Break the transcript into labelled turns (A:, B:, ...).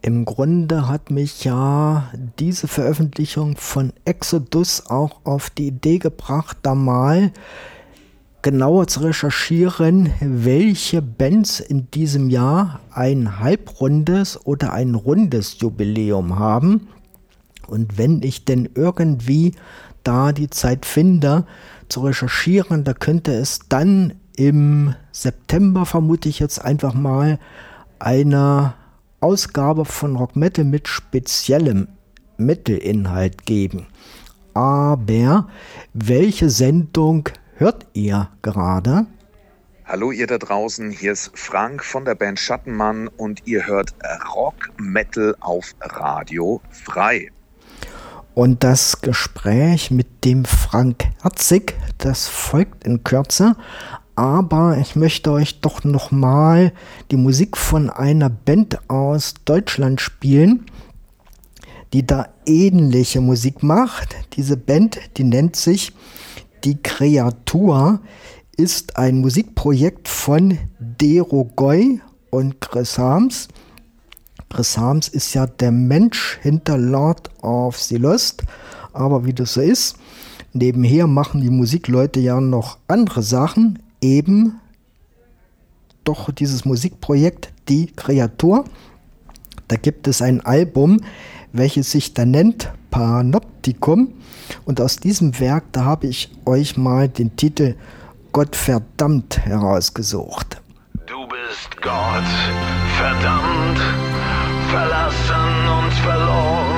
A: Im Grunde hat mich ja diese Veröffentlichung von Exodus auch auf die Idee gebracht, da mal genauer zu recherchieren, welche Bands in diesem Jahr ein halbrundes oder ein rundes Jubiläum haben. Und wenn ich denn irgendwie da die Zeit finde, zu recherchieren, da könnte es dann im September, vermute ich jetzt einfach mal, eine Ausgabe von Rock Metal mit speziellem Metal-Inhalt geben. Aber welche Sendung hört ihr gerade?
B: Hallo ihr da draußen, hier ist Frank von der Band Schattenmann und ihr hört Rock Metal auf Radio Frei.
A: Und das Gespräch mit dem Frank Herzig, das folgt in Kürze. Aber ich möchte euch doch nochmal die Musik von einer Band aus Deutschland spielen, die da ähnliche Musik macht. Diese Band, die nennt sich Die Kreatur, ist ein Musikprojekt von Dero Goy und Chris Harms. Chris Harms ist ja der Mensch hinter Lord of the Lost, aber wie das so ist, nebenher machen die Musikleute ja noch andere Sachen, eben doch dieses Musikprojekt Die Kreatur. Da gibt es ein Album, welches sich da nennt Panoptikum, und aus diesem Werk, da habe ich euch mal den Titel Gottverdammt herausgesucht.
C: Du bist Gott, verdammt, verlassen und verloren.